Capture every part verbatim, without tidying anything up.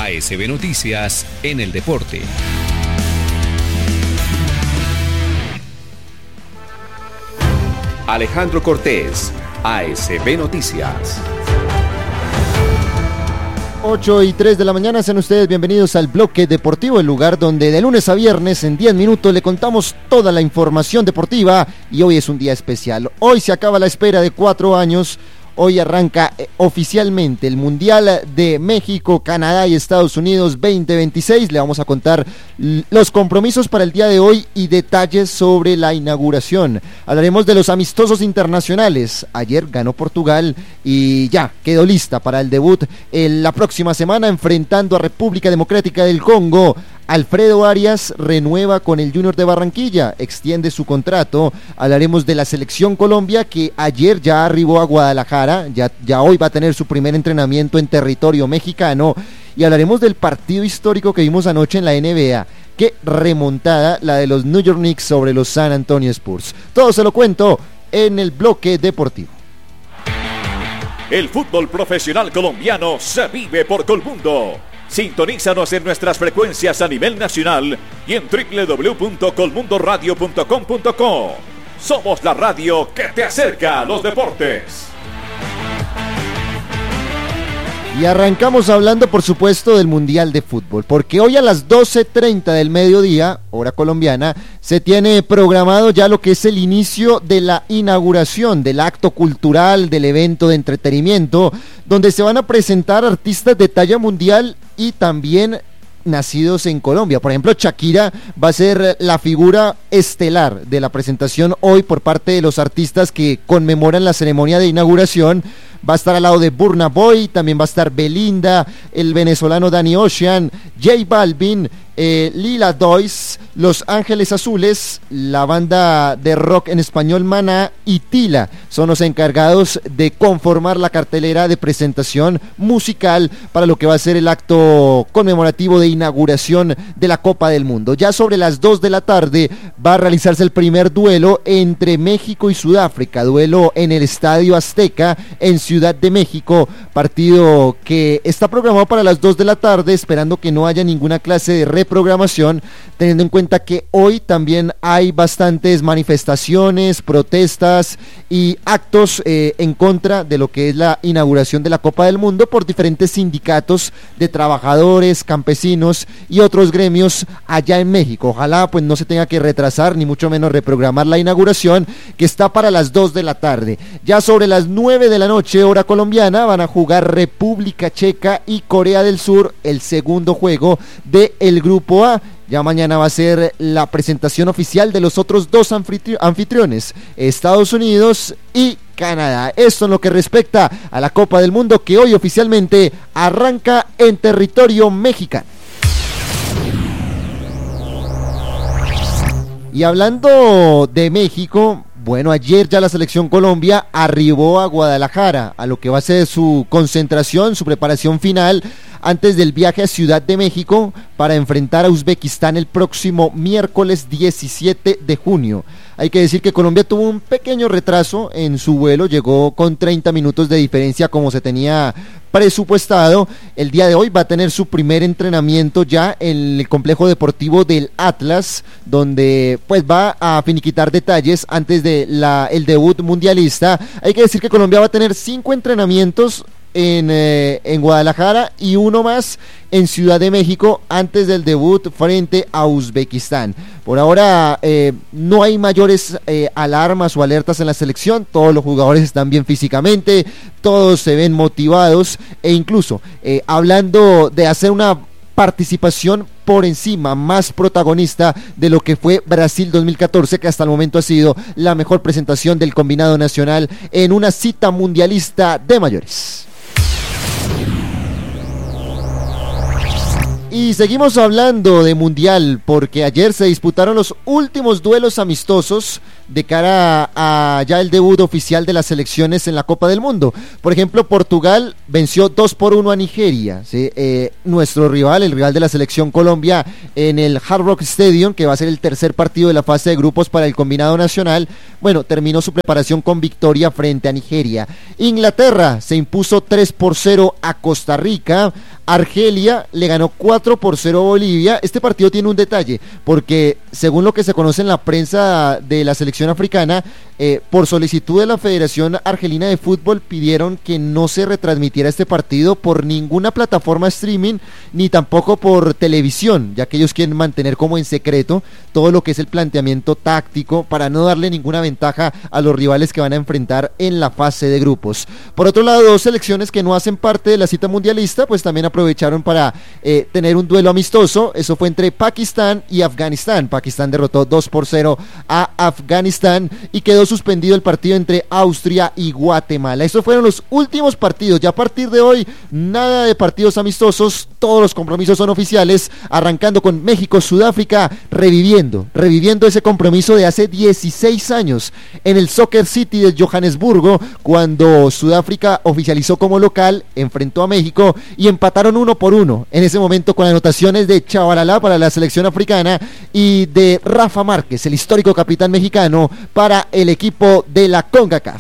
A S B Noticias en el deporte. Alejandro Cortés, A S B Noticias. ocho y tres de la mañana, sean ustedes bienvenidos al Bloque Deportivo, el lugar donde de lunes a viernes en diez minutos le contamos toda la información deportiva, y hoy es un día especial. Hoy se acaba la espera de cuatro años. Hoy arranca eh, oficialmente el Mundial de México, Canadá y Estados Unidos veinte veintiséis. Le vamos a contar l- los compromisos para el día de hoy y detalles sobre la inauguración. Hablaremos de los amistosos internacionales. Ayer ganó Portugal y ya quedó lista para el debut en la próxima semana enfrentando a República Democrática del Congo. Alfredo Arias renueva con el Junior de Barranquilla, extiende su contrato. Hablaremos de la selección Colombia, que ayer ya arribó a Guadalajara, ya, ya hoy va a tener su primer entrenamiento en territorio mexicano, y hablaremos del partido histórico que vimos anoche en la N B A. Qué remontada la de los New York Knicks sobre los San Antonio Spurs. Todo se lo cuento en el Bloque Deportivo. El fútbol profesional colombiano se vive por Colmundo. Sintonízanos en nuestras frecuencias a nivel nacional y en doble u doble u doble u punto colmundo radio punto com punto co. Somos la radio que te acerca a los deportes. Y arrancamos hablando, por supuesto, del Mundial de Fútbol, porque hoy a las doce treinta del mediodía, hora colombiana, se tiene programado ya lo que es el inicio de la inauguración del acto cultural, del evento de entretenimiento, donde se van a presentar artistas de talla mundial y también nacidos en Colombia. Por ejemplo, Shakira va a ser la figura estelar de la presentación hoy por parte de los artistas que conmemoran la ceremonia de inauguración. Va a estar al lado de Burna Boy, también va a estar Belinda, el venezolano Danny Ocean, J Balvin, eh, Lila Dois, Los Ángeles Azules, la banda de rock en español Maná y Tila son los encargados de conformar la cartelera de presentación musical para lo que va a ser el acto conmemorativo de inauguración de la Copa del Mundo. Ya sobre las dos de la tarde va a realizarse el primer duelo entre México y Sudáfrica, duelo en el Estadio Azteca en Ciudad de México, partido que está programado para las dos de la tarde, esperando que no haya ninguna clase de reprogramación, teniendo en cuenta que hoy también hay bastantes manifestaciones, protestas y actos eh, en contra de lo que es la inauguración de la Copa del Mundo por diferentes sindicatos de trabajadores, campesinos y otros gremios allá en México. Ojalá pues no se tenga que retrasar ni mucho menos reprogramar la inauguración, que está para las dos de la tarde. Ya sobre las nueve de la noche, hora colombiana, van a jugar República Checa y Corea del Sur, el segundo juego del Grupo A. Ya mañana va a ser la presentación oficial de los otros dos anfitri- anfitriones, Estados Unidos y Canadá. Esto en lo que respecta a la Copa del Mundo, que hoy oficialmente arranca en territorio mexicano. Y hablando de México, bueno, ayer ya la selección Colombia arribó a Guadalajara, a lo que va a ser su concentración, su preparación final, antes del viaje a Ciudad de México para enfrentar a Uzbekistán el próximo miércoles diecisiete de junio. Hay que decir que Colombia tuvo un pequeño retraso en su vuelo, llegó con treinta minutos de diferencia como se tenía presupuestado. El día de hoy va a tener su primer entrenamiento ya en el complejo deportivo del Atlas, donde pues va a finiquitar detalles antes de la, el debut mundialista. Hay que decir que Colombia va a tener cinco entrenamientos en, eh, en Guadalajara y uno más en Ciudad de México antes del debut frente a Uzbekistán. Por ahora eh, no hay mayores eh, alarmas o alertas en la selección, todos los jugadores están bien físicamente, todos se ven motivados e incluso eh, hablando de hacer una participación por encima, más protagonista de lo que fue Brasil dos mil catorce, que hasta el momento ha sido la mejor presentación del combinado nacional en una cita mundialista de mayores. Y seguimos hablando de Mundial porque ayer se disputaron los últimos duelos amistosos de cara a, a ya el debut oficial de las selecciones en la Copa del Mundo. Por ejemplo, Portugal venció dos por uno a Nigeria, ¿sí? eh, nuestro rival, el rival de la selección Colombia, en el Hard Rock Stadium, que va a ser el tercer partido de la fase de grupos para el combinado nacional. Bueno, terminó su preparación con victoria frente a Nigeria. Inglaterra se impuso tres por cero a Costa Rica. Argelia le ganó cuatro por cero a Bolivia. Este partido tiene un detalle, porque según lo que se conoce en la prensa de la selección africana, eh, por solicitud de la Federación Argelina de Fútbol pidieron que no se retransmitiera este partido por ninguna plataforma streaming, ni tampoco por televisión, ya que ellos quieren mantener como en secreto todo lo que es el planteamiento táctico para no darle ninguna ventaja a los rivales que van a enfrentar en la fase de grupos. Por otro lado, dos selecciones que no hacen parte de la cita mundialista, pues también aprovecharon para eh, tener un duelo amistoso. Eso fue entre Pakistán y Afganistán. Pakistán derrotó dos por cero a Afganistán y quedó suspendido el partido entre Austria y Guatemala. Esos fueron los últimos partidos. Ya a partir de hoy, nada de partidos amistosos, todos los compromisos son oficiales, arrancando con México, Sudáfrica, reviviendo, reviviendo ese compromiso de hace dieciséis años en el Soccer City de Johannesburgo, cuando Sudáfrica oficializó como local, enfrentó a México y empataron uno por uno, en ese momento con anotaciones de Chavaralá para la selección africana y de Rafa Márquez, el histórico capitán mexicano, para el equipo de la CONCACAF.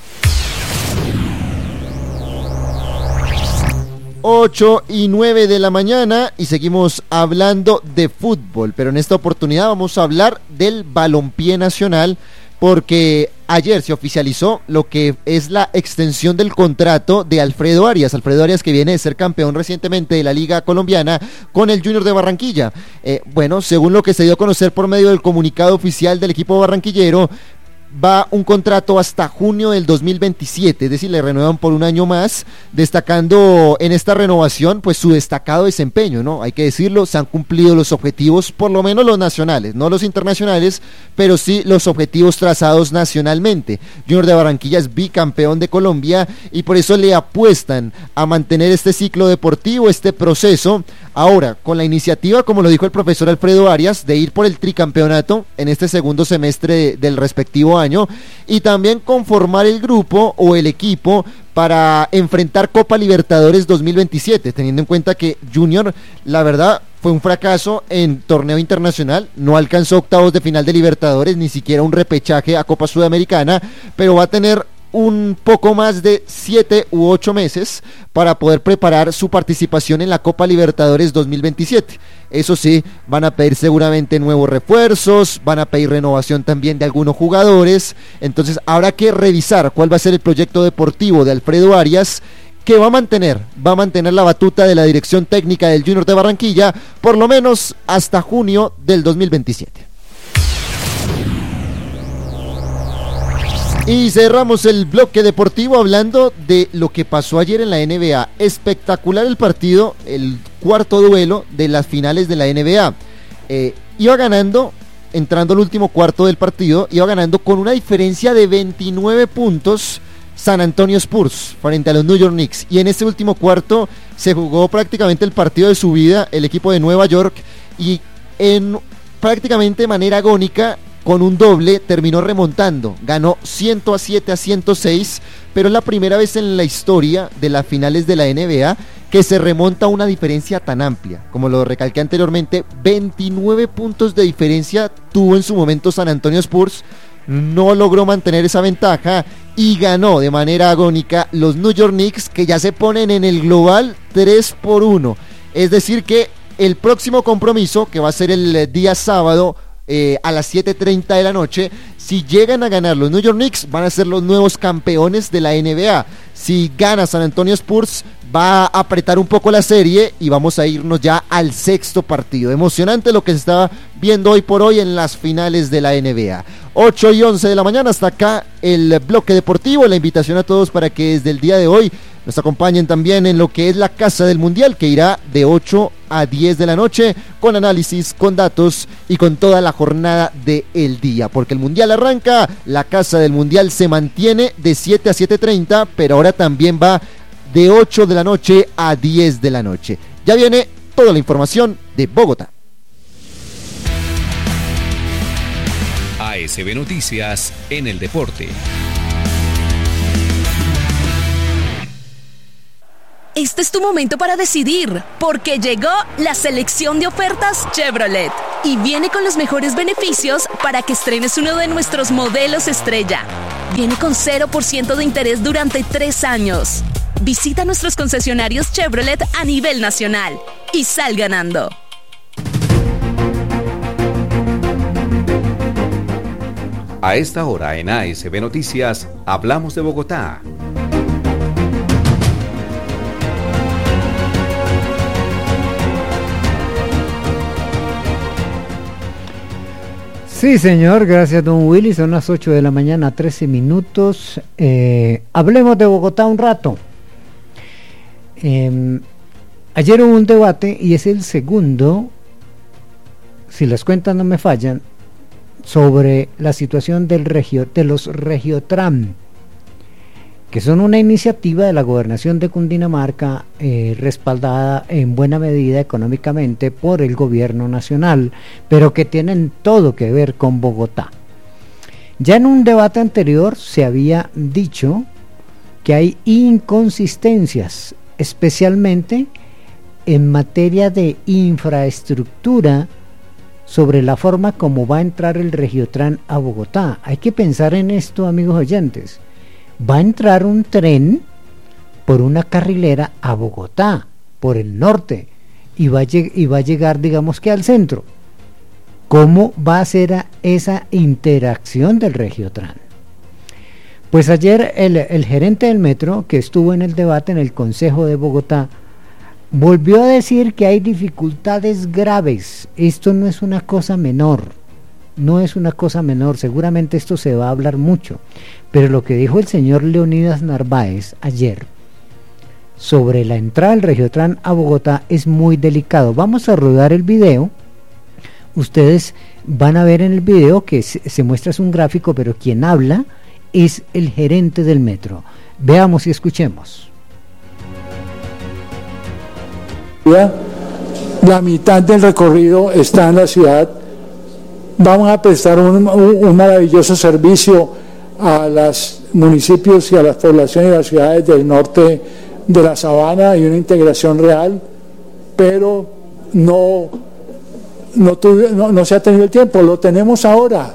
ocho y nueve de la mañana y seguimos hablando de fútbol, pero en esta oportunidad vamos a hablar del balompié nacional, porque ayer se oficializó lo que es la extensión del contrato de Alfredo Arias, Alfredo Arias que viene de ser campeón recientemente de la Liga Colombiana con el Junior de Barranquilla. Eh, bueno, según lo que se dio a conocer por medio del comunicado oficial del equipo barranquillero, va un contrato hasta junio del dos mil veintisiete, es decir, le renuevan por un año más, destacando en esta renovación pues su destacado desempeño, ¿no? Hay que decirlo, se han cumplido los objetivos, por lo menos los nacionales, no los internacionales, pero sí los objetivos trazados nacionalmente. Junior de Barranquilla es bicampeón de Colombia y por eso le apuestan a mantener este ciclo deportivo, este proceso. Ahora, con la iniciativa, como lo dijo el profesor Alfredo Arias, de ir por el tricampeonato en este segundo semestre de, del respectivo año, y también conformar el grupo o el equipo para enfrentar Copa Libertadores dos mil veintisiete, teniendo en cuenta que Junior, la verdad, fue un fracaso en torneo internacional, no alcanzó octavos de final de Libertadores, ni siquiera un repechaje a Copa Sudamericana, pero va a tener un poco más de siete u ocho meses para poder preparar su participación en la Copa Libertadores dos mil veintisiete. Eso sí, van a pedir seguramente nuevos refuerzos, van a pedir renovación también de algunos jugadores, entonces habrá que revisar cuál va a ser el proyecto deportivo de Alfredo Arias, que va a mantener, va a mantener la batuta de la dirección técnica del Junior de Barranquilla, por lo menos hasta junio del dos mil veintisiete. Y cerramos el bloque deportivo hablando de lo que pasó ayer en la N B A. Espectacular el partido, el cuarto duelo de las finales de la N B A. Eh, iba ganando, entrando al último cuarto del partido, iba ganando con una diferencia de veintinueve puntos San Antonio Spurs frente a los New York Knicks. Y en este último cuarto se jugó prácticamente el partido de su vida, el equipo de Nueva York, y en prácticamente de manera agónica, con un doble, terminó remontando, ganó ciento siete a ciento seis, pero es la primera vez en la historia de las finales de la N B A que se remonta a una diferencia tan amplia. Como lo recalqué anteriormente, veintinueve puntos de diferencia tuvo en su momento San Antonio Spurs, no logró mantener esa ventaja y ganó de manera agónica los New York Knicks, que ya se ponen en el global tres por uno. Es decir que el próximo compromiso, que va a ser el día sábado, Eh, a las siete treinta de la noche, si llegan a ganar los New York Knicks, van a ser los nuevos campeones de la N B A. Si gana San Antonio Spurs, va a apretar un poco la serie y vamos a irnos ya al sexto partido. Emocionante lo que se está viendo hoy por hoy en las finales de la N B A. ocho y once de la mañana, hasta acá el bloque deportivo. La invitación a todos para que desde el día de hoy nos acompañen también en lo que es la Casa del Mundial, que irá de ocho a diez de la noche, con análisis, con datos y con toda la jornada del día, porque el Mundial arranca, la Casa del Mundial se mantiene de siete a siete treinta, pero ahora también va de ocho de la noche a diez de la noche. Ya viene toda la información de Bogotá. A A S B Noticias en el deporte. Este es tu momento para decidir, porque llegó la selección de ofertas Chevrolet y viene con los mejores beneficios para que estrenes uno de nuestros modelos estrella. Viene con cero por ciento de interés durante tres años. Visita nuestros concesionarios Chevrolet a nivel nacional y sal ganando. A esta hora en A S B Noticias hablamos de Bogotá. Sí, señor, gracias, don Willy. Son las ocho de la mañana, trece minutos. Eh, hablemos de Bogotá un rato. Eh, ayer hubo un debate y es el segundo, si las cuentas no me fallan, sobre la situación del regio, de los Regiotram, que son una iniciativa de la gobernación de Cundinamarca, eh, respaldada en buena medida económicamente por el gobierno nacional, pero que tienen todo que ver con Bogotá. Ya en un debate anterior se había dicho que hay inconsistencias, especialmente en materia de infraestructura, sobre la forma como va a entrar el Regiotram a Bogotá. Hay que pensar en esto, amigos oyentes. Va a entrar un tren por una carrilera a Bogotá, por el norte, y va a, lleg- y va a llegar, digamos que al centro. ¿Cómo va a ser a esa interacción del Regiotram? Pues ayer el, el gerente del metro, que estuvo en el debate en el Consejo de Bogotá, volvió a decir que hay dificultades graves. Esto no es una cosa menor, no es una cosa menor, seguramente esto se va a hablar mucho, pero lo que dijo el señor Leonidas Narváez ayer sobre la entrada del Regiotram a Bogotá es muy delicado. Vamos a rodar el video. Ustedes van a ver en el video que se, se muestra es un gráfico, pero quien habla es el gerente del metro. Veamos y escuchemos. La mitad del recorrido está en la ciudad. Vamos a prestar un, un, un maravilloso servicio a los municipios y a las poblaciones de las ciudades del norte de la Sabana y una integración real, pero no, no, tuve, no, no se ha tenido el tiempo, lo tenemos ahora.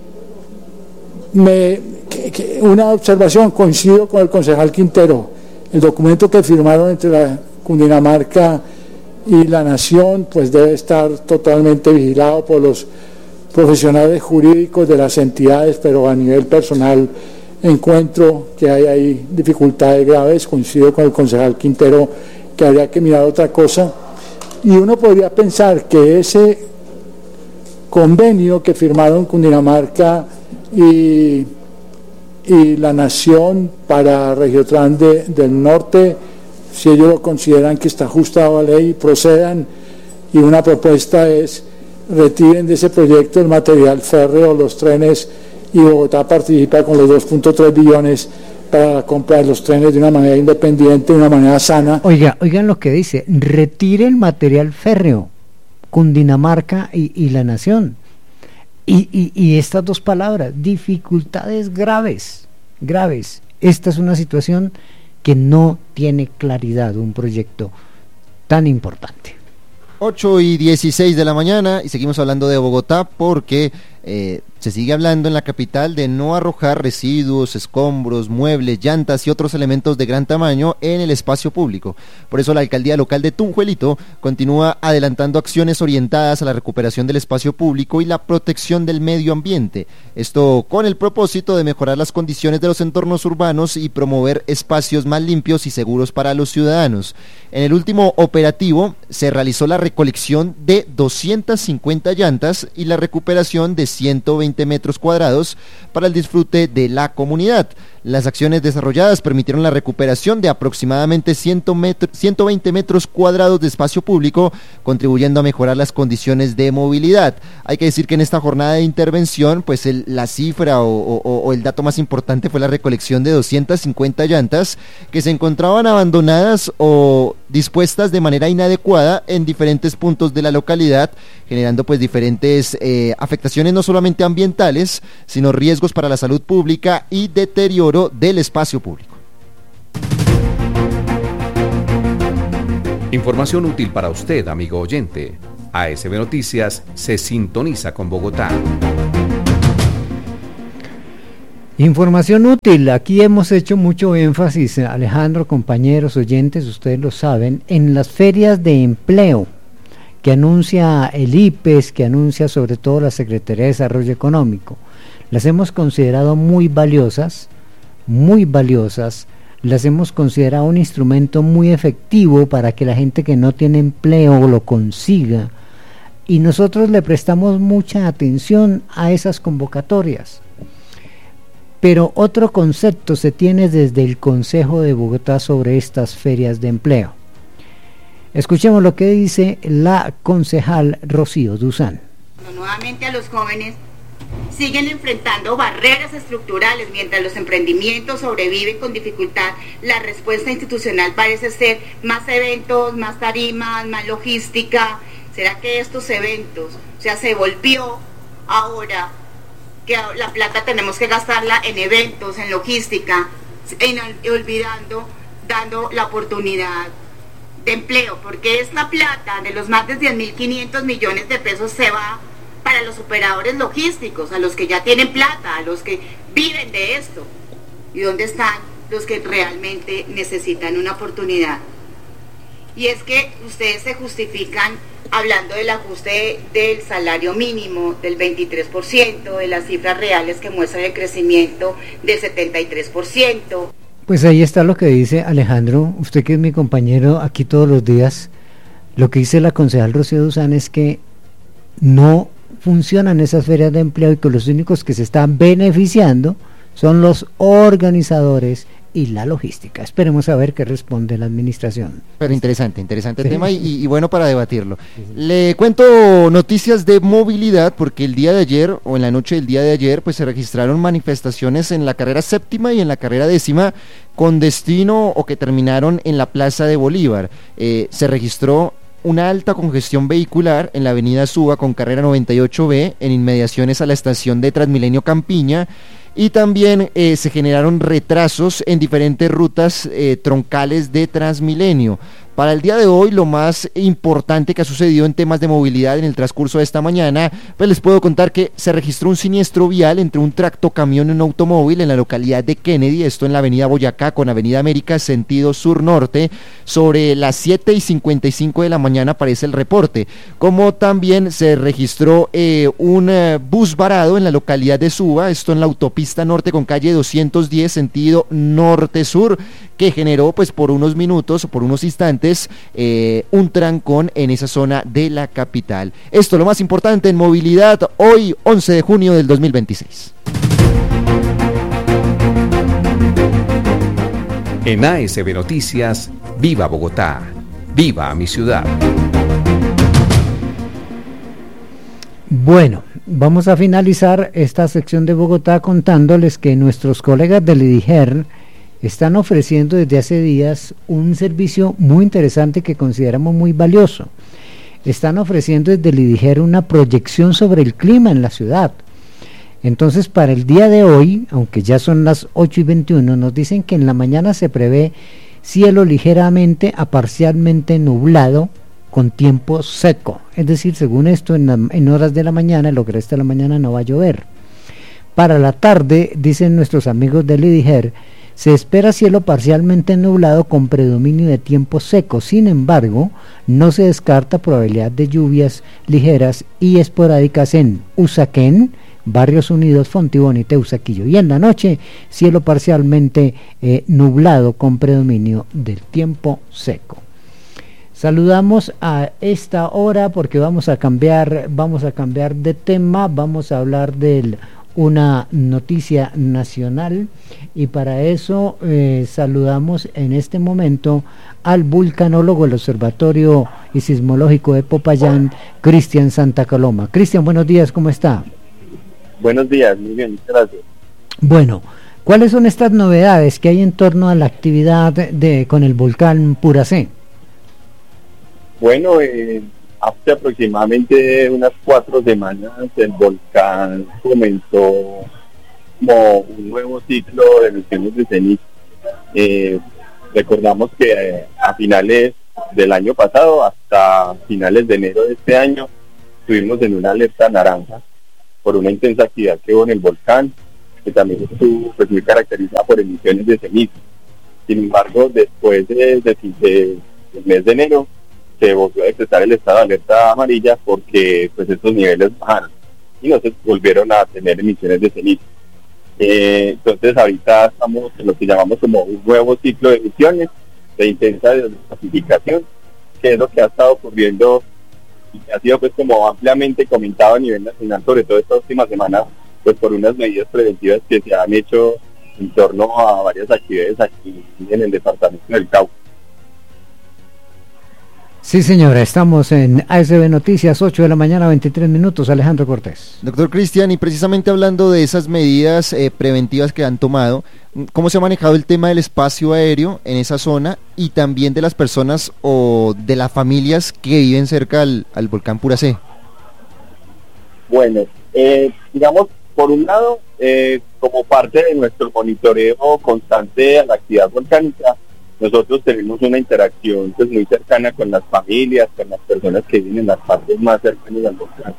Me, que, que una observación, coincido con el concejal Quintero, el documento que firmaron entre la Cundinamarca y la Nación pues debe estar totalmente vigilado por los profesionales jurídicos de las entidades, pero a nivel personal encuentro que hay ahí dificultades graves. Coincido con el concejal Quintero que habría que mirar otra cosa, y uno podría pensar que ese convenio que firmaron Cundinamarca y, y la Nación para Regiotram de, del Norte, si ellos lo consideran que está ajustado a la ley, procedan, y una propuesta es retiren de ese proyecto el material férreo, los trenes, y Bogotá participa con los dos punto tres billones para la compra de los trenes de una manera independiente, de una manera sana. Oiga, oigan lo que dice, retire el material férreo, Cundinamarca y, y la Nación. Y, y, y estas dos palabras, dificultades graves, graves. Esta es una situación que no tiene claridad, un proyecto tan importante. ocho y dieciséis de la mañana y seguimos hablando de Bogotá porque eh, se sigue hablando en la capital de no arrojar residuos, escombros, muebles, llantas y otros elementos de gran tamaño en el espacio público. Por eso la alcaldía local de Tunjuelito continúa adelantando acciones orientadas a la recuperación del espacio público y la protección del medio ambiente. Esto con el propósito de mejorar las condiciones de los entornos urbanos y promover espacios más limpios y seguros para los ciudadanos. En el último operativo se realizó la recolección de doscientas cincuenta llantas y la recuperación de ciento veinte metros cuadrados para el disfrute de la comunidad. Las acciones desarrolladas permitieron la recuperación de aproximadamente ciento veinte metros cuadrados de espacio público, contribuyendo a mejorar las condiciones de movilidad. Hay que decir que en esta jornada de intervención, pues el, la cifra o, o, o el dato más importante fue la recolección de doscientas cincuenta llantas que se encontraban abandonadas o dispuestas de manera inadecuada en diferentes puntos de la localidad, generando pues diferentes eh, afectaciones no solamente ambientales, sino riesgos para la salud pública y deterioro del espacio público. Información útil para usted, amigo oyente. A S B Noticias se sintoniza con Bogotá. Información útil, aquí hemos hecho mucho énfasis, Alejandro, compañeros, oyentes, ustedes lo saben, en las ferias de empleo que anuncia el I P E S, que anuncia sobre todo la Secretaría de Desarrollo Económico. Las hemos considerado muy valiosas, muy valiosas, las hemos considerado un instrumento muy efectivo para que la gente que no tiene empleo lo consiga, y nosotros le prestamos mucha atención a esas convocatorias. Pero otro concepto se tiene desde el Consejo de Bogotá sobre estas ferias de empleo. Escuchemos lo que dice la concejal Rocío Duzán. Nuevamente a los jóvenes siguen enfrentando barreras estructurales mientras los emprendimientos sobreviven con dificultad. La respuesta institucional parece ser más eventos, más tarimas, más logística. ¿Será que estos eventos, o sea, se volvió ahora que la plata tenemos que gastarla en eventos, en logística, en, olvidando, dando la oportunidad de empleo? Porque esta plata de los más de diez mil quinientos millones de pesos se va para los operadores logísticos, a los que ya tienen plata, a los que viven de esto. ¿Y dónde están los que realmente necesitan una oportunidad? Y es que ustedes se justifican hablando del ajuste del salario mínimo del veintitrés por ciento, de las cifras reales que muestran el crecimiento del setenta y tres por ciento. Pues ahí está lo que dice Alejandro, usted que es mi compañero aquí todos los días. Lo que dice la concejal Rocío Duzán es que no funcionan esas ferias de empleo y que los únicos que se están beneficiando son los organizadores y la logística. Esperemos a ver qué responde la administración. Pero interesante, interesante sí. tema y, y bueno para debatirlo. Sí, sí. Le cuento noticias de movilidad porque el día de ayer o en la noche del día de ayer pues se registraron manifestaciones en la carrera séptima y en la carrera décima con destino o que terminaron en la Plaza de Bolívar. Eh, se registró una alta congestión vehicular en la avenida Suba con carrera noventa y ocho B en inmediaciones a la estación de Transmilenio Campiña. Y también eh, se generaron retrasos en diferentes rutas eh, troncales de Transmilenio. Para el día de hoy, lo más importante que ha sucedido en temas de movilidad en el transcurso de esta mañana, pues les puedo contar que se registró un siniestro vial entre un tractocamión y un automóvil en la localidad de Kennedy, esto en la avenida Boyacá con avenida América, sentido sur-norte, sobre las siete y cincuenta y cinco de la mañana aparece el reporte. Como también se registró eh, un eh, bus varado en la localidad de Suba, esto en la autopista norte con calle doscientos diez, sentido norte-sur, que generó pues por unos minutos o por unos instantes eh, un trancón en esa zona de la capital. Esto es lo más importante en movilidad hoy once de junio del dos mil veintiséis. En A S B Noticias, viva Bogotá, viva mi ciudad. Bueno, vamos a finalizar esta sección de Bogotá contándoles que nuestros colegas del IDIGER están ofreciendo desde hace días un servicio muy interesante que consideramos muy valioso. Están ofreciendo desde el IDIGER una proyección sobre el clima en la ciudad. Entonces, para el día de hoy, aunque ya son las ocho y veintiuno, nos dicen que en la mañana se prevé cielo ligeramente a parcialmente nublado con tiempo seco. Es decir, según esto, en, la, en horas de la mañana, lo que resta de la mañana no va a llover. Para la tarde, dicen nuestros amigos del IDIGER, se espera cielo parcialmente nublado con predominio de tiempo seco. Sin embargo, no se descarta probabilidad de lluvias ligeras y esporádicas en Usaquén, Barrios Unidos, Fontibón y Teusaquillo. Y en la noche, cielo parcialmente eh, nublado con predominio del tiempo seco. Saludamos a esta hora porque vamos a cambiar, vamos a cambiar de tema, vamos a hablar del una noticia nacional, y para eso eh, saludamos en este momento al vulcanólogo del Observatorio y Sismológico de Popayán, Cristian Santa Coloma. Cristian, buenos días, ¿cómo está? Buenos días, muy bien, muchas gracias. Bueno, ¿cuáles son estas novedades que hay en torno a la actividad de con el volcán Puracé? Bueno, eh, hace aproximadamente unas cuatro semanas el volcán comenzó como un nuevo ciclo de emisiones de ceniza. Eh, recordamos que eh, a finales del año pasado hasta finales de enero de este año estuvimos en una alerta naranja por una intensa actividad que hubo en el volcán, que también estuvo pues, muy caracterizada por emisiones de ceniza. Sin embargo, después de, de, de, del mes de enero se volvió a decretar el estado de alerta amarilla porque pues estos niveles bajaron y no se volvieron a tener emisiones de ceniza. Eh, entonces ahorita estamos en lo que llamamos como un nuevo ciclo de emisiones de intensa desclasificación, que es lo que ha estado ocurriendo y que ha sido pues como ampliamente comentado a nivel nacional, sobre todo esta última semana, pues por unas medidas preventivas que se han hecho en torno a varias actividades aquí en el departamento del Cauca. Sí, señora, estamos en A S B Noticias, ocho de la mañana, veintitrés minutos. Alejandro Cortés. Doctor Cristian, y precisamente hablando de esas medidas eh, preventivas que han tomado, ¿cómo se ha manejado el tema del espacio aéreo en esa zona y también de las personas o de las familias que viven cerca al, al volcán Puracé? Bueno, eh, digamos, por un lado, eh, como parte de nuestro monitoreo constante a la actividad volcánica, nosotros tenemos una interacción pues muy cercana con las familias, con las personas que viven en las partes más cercanas al volcán.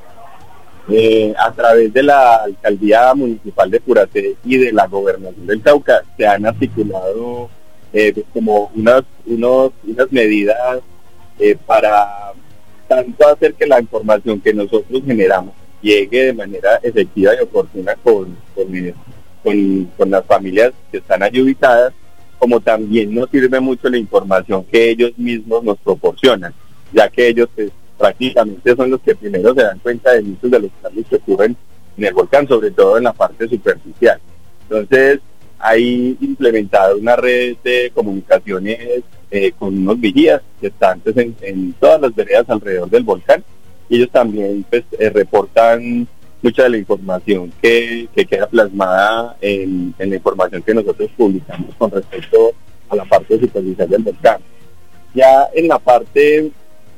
Eh, a través de la Alcaldía Municipal de Puracé y de la Gobernación del Cauca se han articulado eh, pues, como unas, unos, unas medidas eh, para tanto hacer que la información que nosotros generamos llegue de manera efectiva y oportuna con, con, con, con las familias que están allí ubicadas, como también nos sirve mucho la información que ellos mismos nos proporcionan, ya que ellos pues, prácticamente son los que primero se dan cuenta de muchos de los cambios que ocurren en el volcán, sobre todo en la parte superficial. Entonces, hay implementado una red de comunicaciones eh, con unos vigías que están pues, en, en todas las veredas alrededor del volcán, y ellos también pues, eh, reportan mucha de la información que, que queda plasmada en, en la información que nosotros publicamos con respecto a la parte superficial del volcán. Ya en la parte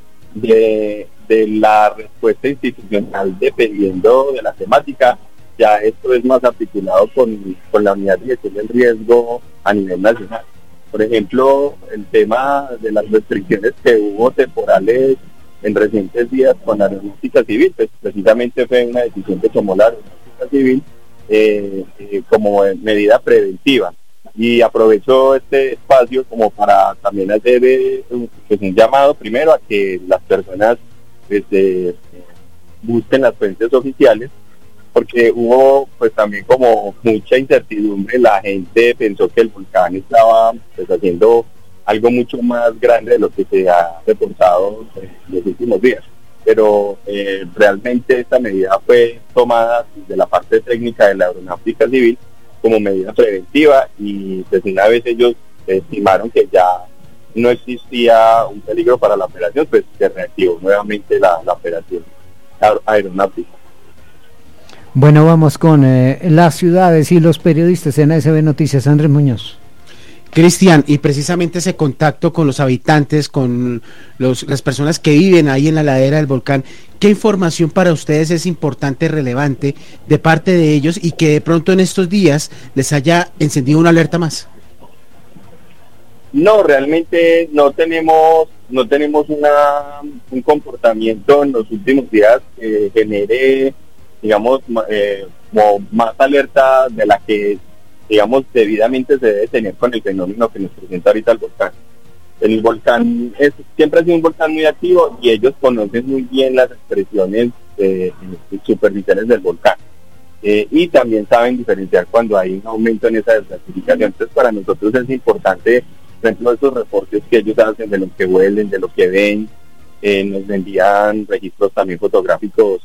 de, de la respuesta institucional, dependiendo de la temática, ya esto es más articulado con, con la unidad de gestión del riesgo a nivel nacional. Por ejemplo, el tema de las restricciones que hubo temporales en recientes días con la aeronáutica civil, pues precisamente fue una decisión que tomó la aeronáutica civil eh, eh, como medida preventiva, y aprovecho este espacio como para también hacer eh, un, pues un llamado primero a que las personas pues, eh, busquen las fuentes oficiales, porque hubo pues también como mucha incertidumbre. La gente pensó que el volcán estaba pues haciendo algo mucho más grande de lo que se ha reportado en los últimos días. Pero eh, realmente esta medida fue tomada de la parte técnica de la aeronáutica civil como medida preventiva, y pues una vez ellos estimaron que ya no existía un peligro para la operación, pues se reactivó nuevamente la, la operación aeronáutica. Bueno, vamos con eh, las ciudades y los periodistas en A S B Noticias. Andrés Muñoz. Cristian, y precisamente ese contacto con los habitantes, con los, las personas que viven ahí en la ladera del volcán, ¿qué información para ustedes es importante, relevante de parte de ellos, y que de pronto en estos días les haya encendido una alerta más? No, realmente no tenemos no tenemos una un comportamiento en los últimos días que genere, digamos, eh, como más alerta de la que digamos, debidamente se debe tener con el fenómeno que nos presenta ahorita el volcán. El volcán es, siempre ha sido un volcán muy activo, y ellos conocen muy bien las expresiones eh, superficiales del volcán. Eh, y también saben diferenciar cuando hay un aumento en esa desclasificación. Entonces, para nosotros es importante, por ejemplo, esos reportes que ellos hacen de lo que huelen, de lo que ven, eh, nos envían registros también fotográficos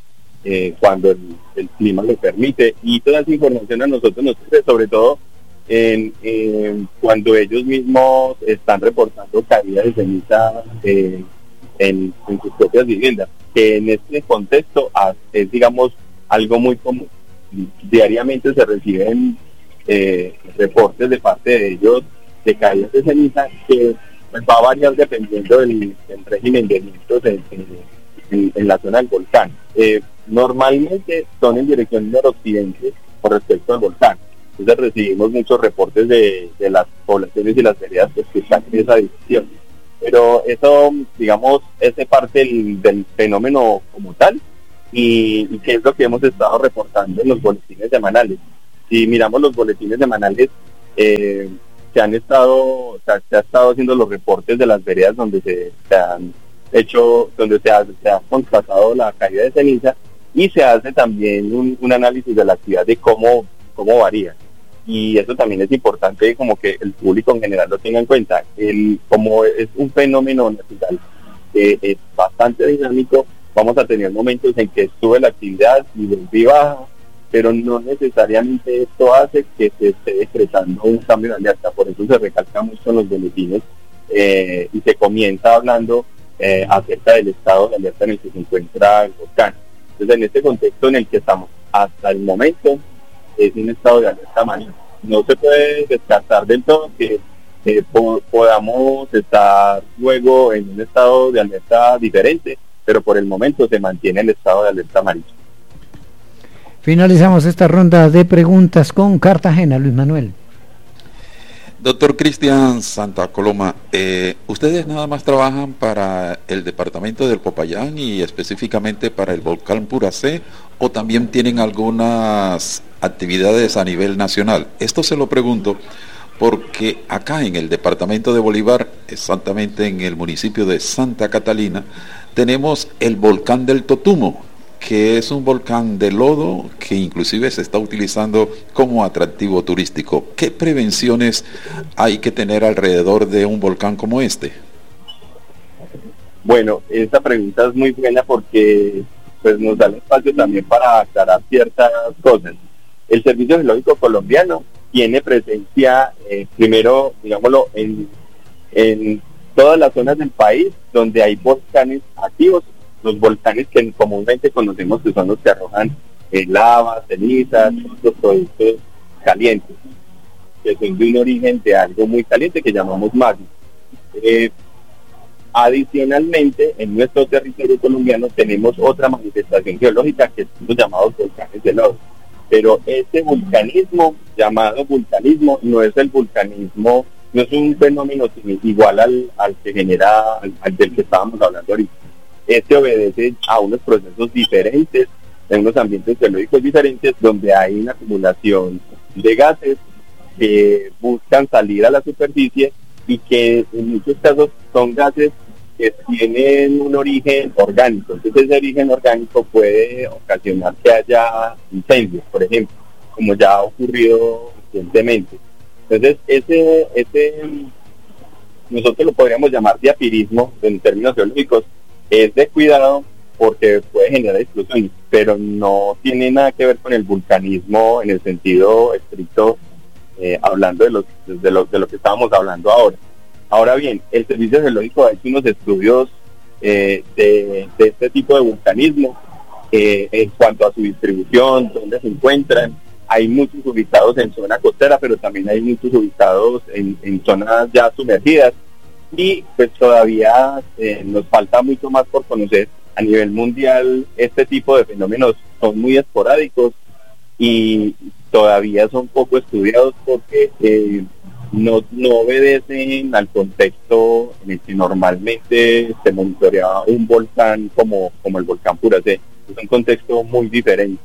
eh, cuando el, el clima lo permite, y toda esa información a nosotros nos sirve sobre todo en, en cuando ellos mismos están reportando caídas de ceniza eh, en, en sus propias viviendas, que en este contexto es, digamos, algo muy común. Diariamente se reciben eh, reportes de parte de ellos de caídas de ceniza que pues, va a variar dependiendo del, del régimen de vientos en, en, en la zona del volcán. Eh, normalmente son en dirección noroccidente con respecto al volcán. Entonces recibimos muchos reportes de, de las poblaciones y las veredas pues, que están en esa dirección. Pero eso, digamos, es parte del, del fenómeno como tal, y, y que es lo que hemos estado reportando en los boletines semanales. Si miramos los boletines semanales, eh, se han estado, o sea, se ha estado haciendo los reportes de las veredas donde se, se han hecho, donde se ha, se ha constatado la caída de ceniza, y se hace también un, un análisis de la actividad de cómo, cómo varía. Y eso también es importante como que el público en general lo tenga en cuenta. El, como es un fenómeno natural, eh, es bastante dinámico, vamos a tener momentos en que sube la actividad y vuelve baja, pero no necesariamente esto hace que se esté decretando un cambio de alerta. Por eso se recalca mucho en los boletines eh, y se comienza hablando eh, acerca del estado de alerta en el que se encuentra el volcán. Entonces, en este contexto en el que estamos hasta el momento, es un estado de alerta marino. No se puede descartar del todo que eh, po- podamos estar luego en un estado de alerta diferente, pero por el momento se mantiene el estado de alerta marino. Finalizamos esta ronda de preguntas con Cartagena, Luis Manuel. Doctor Cristian Santa Coloma, eh, ¿ustedes nada más trabajan para el departamento del Popayán y específicamente para el volcán Puracé, o también tienen algunas actividades a nivel nacional? Esto se lo pregunto porque acá en el departamento de Bolívar, exactamente en el municipio de Santa Catalina, tenemos el volcán del Totumo, que es un volcán de lodo que inclusive se está utilizando como atractivo turístico. ¿Qué prevenciones hay que tener alrededor de un volcán como este? Bueno, esta pregunta es muy buena porque pues nos da el espacio también para aclarar ciertas cosas. El Servicio Geológico Colombiano tiene presencia, eh, primero, digámoslo, en, en todas las zonas del país donde hay volcanes activos. Los volcanes que comúnmente conocemos, que son los que arrojan eh, lava, cenizas, otros productos calientes, que son de un origen de algo muy caliente que llamamos magma. Eh, adicionalmente, en nuestro territorio colombiano tenemos otra manifestación geológica que son los llamados volcanes de lodo. Pero este vulcanismo, llamado vulcanismo, no es el vulcanismo, no es un fenómeno igual al, al que genera, al, al del que estábamos hablando ahorita. Este obedece a unos procesos diferentes, en unos ambientes geológicos diferentes, donde hay una acumulación de gases que buscan salir a la superficie y que en muchos casos son gases que tienen un origen orgánico. Entonces ese origen orgánico puede ocasionar que haya incendios, por ejemplo, como ya ha ocurrido recientemente. Entonces ese, ese nosotros lo podríamos llamar diapirismo en términos geológicos. Es de cuidado porque puede generar explosiones, pero no tiene nada que ver con el vulcanismo en el sentido estricto, eh, hablando de, los, de, lo, de lo que estábamos hablando ahora. Ahora bien, el Servicio Geológico ha hecho unos estudios eh, de, de este tipo de vulcanismo eh, en cuanto a su distribución, dónde se encuentran. Hay muchos ubicados en zona costera, pero también hay muchos ubicados en, en zonas ya sumergidas. Y pues todavía eh, nos falta mucho más por conocer. A nivel mundial este tipo de fenómenos son muy esporádicos y todavía son poco estudiados porque eh, no, no obedecen al contexto en el que normalmente se monitorea un volcán como, como el volcán Puracé. Es un contexto muy diferente.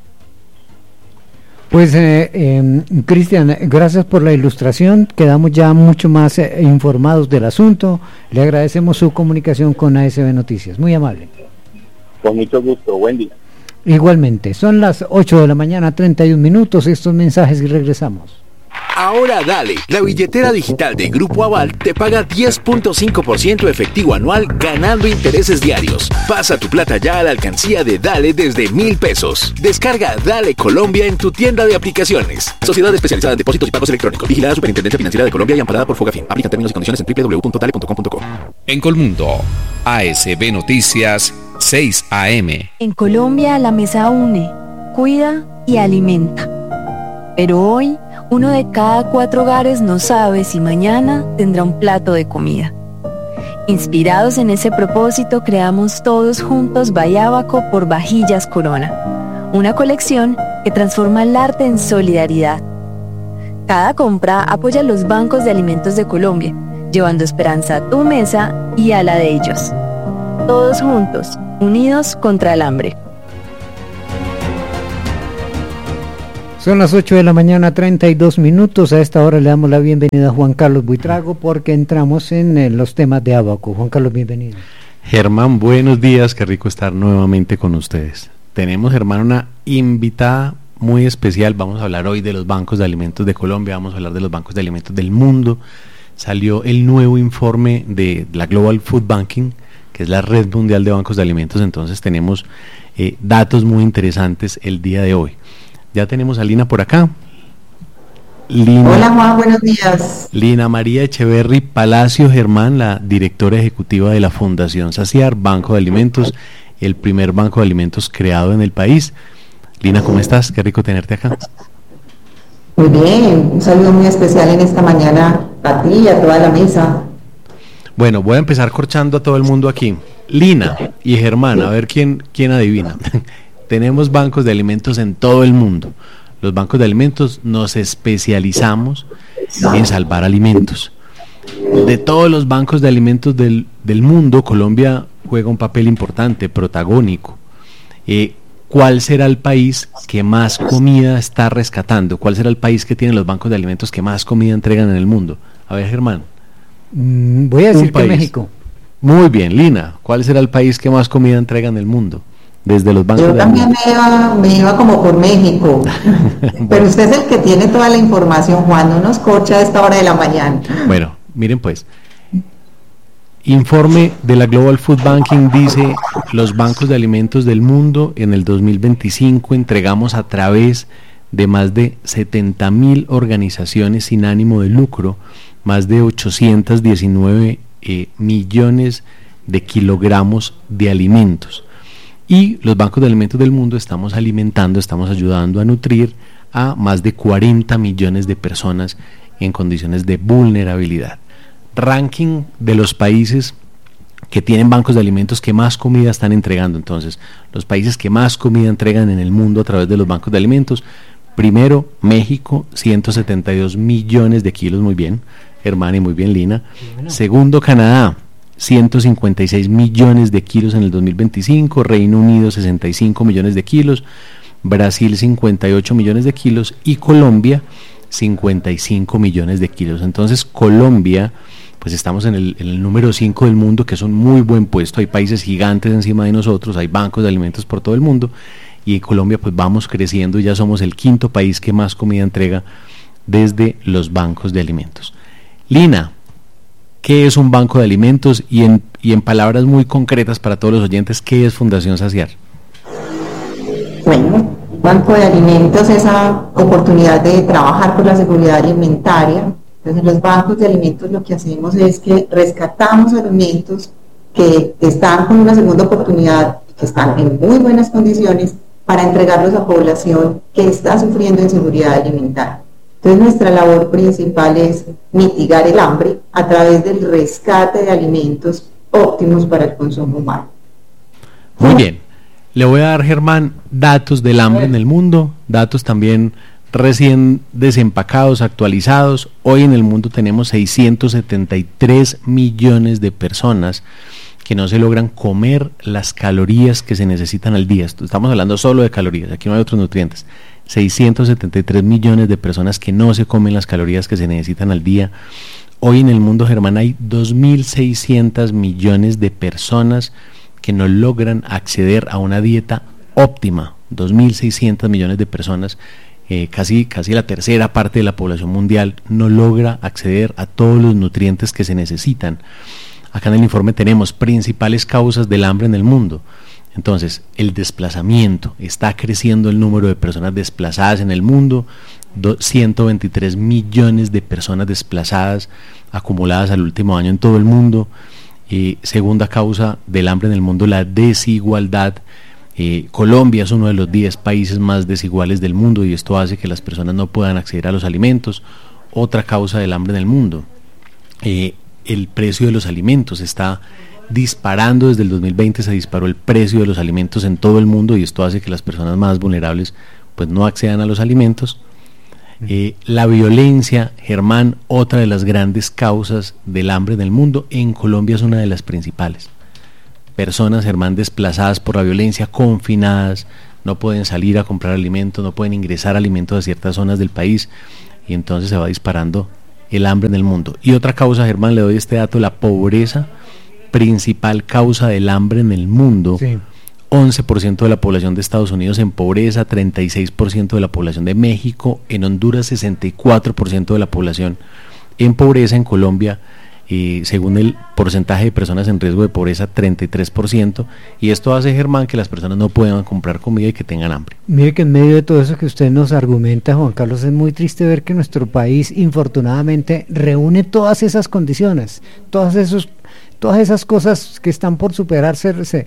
Pues, eh, eh, Cristian, gracias por la ilustración. Quedamos ya mucho más eh, informados del asunto. Le agradecemos su comunicación con A S B Noticias. Muy amable. Con mucho gusto. Buen día. Igualmente. Son las ocho de la mañana, treinta y un minutos. Estos mensajes y regresamos. Ahora Dale, la billetera digital de Grupo Aval te paga diez punto cinco por ciento efectivo anual ganando intereses diarios. Pasa tu plata ya a la alcancía de Dale desde mil pesos. Descarga Dale Colombia en tu tienda de aplicaciones. Sociedad especializada en depósitos y pagos electrónicos. Vigilada Superintendencia Financiera de Colombia y amparada por Fogafín. Aplica términos y condiciones en doble u doble u doble u punto dale punto com punto co. En Colmundo, A S B Noticias, seis A M. En Colombia la mesa une, cuida y alimenta. Pero hoy, uno de cada cuatro hogares no sabe si mañana tendrá un plato de comida. Inspirados en ese propósito, creamos todos juntos Bayábaco por Vajillas Corona, una colección que transforma el arte en solidaridad. Cada compra apoya a los bancos de alimentos de Colombia, llevando esperanza a tu mesa y a la de ellos. Todos juntos, unidos contra el hambre. Son las ocho de la mañana, treinta y dos minutos. A esta hora le damos la bienvenida a Juan Carlos Buitrago porque entramos en eh, los temas de Abaco. Juan Carlos, bienvenido. Germán, buenos días, qué rico estar nuevamente con ustedes. Tenemos, Germán, una invitada muy especial. Vamos a hablar hoy de los bancos de alimentos de Colombia, vamos a hablar de los bancos de alimentos del mundo. Salió el nuevo informe de la Global Food Banking, que es la red mundial de bancos de alimentos, entonces tenemos eh, datos muy interesantes el día de hoy. Ya tenemos a Lina por acá. Lina, Hola Juan, buenos días. Lina María Echeverry Palacio Germán, la directora ejecutiva de la Fundación Saciar, Banco de Alimentos, el primer banco de alimentos creado en el país. Lina, ¿cómo estás? Qué rico tenerte acá. Muy bien, un saludo muy especial en esta mañana a ti y a toda la mesa. Bueno, voy a empezar corchando a todo el mundo aquí. Lina y Germán, a ver quién, quién adivina. Tenemos bancos de alimentos en todo el mundo. Los bancos de alimentos nos especializamos en salvar alimentos. De todos los bancos de alimentos del, del mundo, Colombia juega un papel importante, protagónico. Eh, ¿Cuál será el país que más comida está rescatando? ¿Cuál será el país que tiene los bancos de alimentos que más comida entregan en el mundo? A ver, Germán. Mm, voy a decir que México. Muy bien, Lina. ¿Cuál será el país que más comida entrega en el mundo? Desde los bancos. Yo de también me iba, me iba como por México. Bueno. Pero usted es el que tiene toda la información, Juan, no nos corcha a esta hora de la mañana. Bueno, miren pues. Informe de la Global Food Banking dice: los bancos de alimentos del mundo en el dos mil veinticinco entregamos a través de más de setenta mil organizaciones sin ánimo de lucro más de ochocientos diecinueve eh, millones de kilogramos de alimentos. Y los bancos de alimentos del mundo estamos alimentando, estamos ayudando a nutrir a más de cuarenta millones de personas en condiciones de vulnerabilidad. Ranking de los países que tienen bancos de alimentos que más comida están entregando. Entonces, los países que más comida entregan en el mundo a través de los bancos de alimentos. Primero, México, ciento setenta y dos millones de kilos, muy bien, Germán, y muy bien, Lina. Bueno. Segundo, Canadá, ciento cincuenta y seis millones de kilos en el dos mil veinticinco, Reino Unido sesenta y cinco millones de kilos, Brasil cincuenta y ocho millones de kilos y Colombia cincuenta y cinco millones de kilos. Entonces Colombia, pues estamos en el, en el número cinco del mundo, que es un muy buen puesto. Hay países gigantes encima de nosotros, hay bancos de alimentos por todo el mundo y en Colombia pues vamos creciendo, ya somos el quinto país que más comida entrega desde los bancos de alimentos. Lina, ¿qué es un banco de alimentos? Y en, y en palabras muy concretas para todos los oyentes, ¿qué es Fundación Saciar? Bueno, Banco de Alimentos, esa oportunidad de trabajar por la seguridad alimentaria. Entonces, en los bancos de alimentos lo que hacemos es que rescatamos alimentos que están con una segunda oportunidad, que están en muy buenas condiciones, para entregarlos a población que está sufriendo inseguridad alimentaria. Entonces, nuestra labor principal es mitigar el hambre a través del rescate de alimentos óptimos para el consumo humano. Muy bien. Le voy a dar, Germán, datos del hambre en el mundo, datos también recién desempacados, actualizados. Hoy en el mundo tenemos seiscientos setenta y tres millones de personas que no se logran comer las calorías que se necesitan al día. Estamos hablando solo de calorías, aquí no hay otros nutrientes. seiscientos setenta y tres millones de personas que no se comen las calorías que se necesitan al día. Hoy en el mundo, Germán, hay dos mil seiscientos millones de personas que no logran acceder a una dieta óptima. dos mil seiscientos millones de personas eh, casi, casi la tercera parte de la población mundial no logra acceder a todos los nutrientes que se necesitan. Acá en el informe tenemos principales causas del hambre en el mundo. Entonces, el desplazamiento, está creciendo el número de personas desplazadas en el mundo, ciento veintitrés millones de personas desplazadas acumuladas al último año en todo el mundo. Eh, segunda causa del hambre en el mundo, la desigualdad. Eh, Colombia es uno de los diez países más desiguales del mundo y esto hace que las personas no puedan acceder a los alimentos. Otra causa del hambre en el mundo, eh, el precio de los alimentos está disparando. Desde el dos mil veinte se disparó el precio de los alimentos en todo el mundo y esto hace que las personas más vulnerables pues no accedan a los alimentos. Eh, la violencia, Germán, otra de las grandes causas del hambre en el mundo. En Colombia es una de las principales. Personas, Germán, desplazadas por la violencia, confinadas, no pueden salir a comprar alimentos, no pueden ingresar alimentos a ciertas zonas del país y entonces se va disparando el hambre en el mundo. Y otra causa, Germán, le doy este dato, la pobreza, principal causa del hambre en el mundo. Sí. once por ciento de la población de Estados Unidos en pobreza, treinta y seis por ciento de la población de México, en Honduras sesenta y cuatro por ciento de la población en pobreza, en Colombia, eh, según el porcentaje de personas en riesgo de pobreza, treinta y tres por ciento, y esto hace, Germán, que las personas no puedan comprar comida y que tengan hambre. Mire que en medio de todo eso que usted nos argumenta, Juan Carlos, es muy triste ver que nuestro país, infortunadamente, reúne todas esas condiciones, todas esos todas esas cosas que están por superarse, se,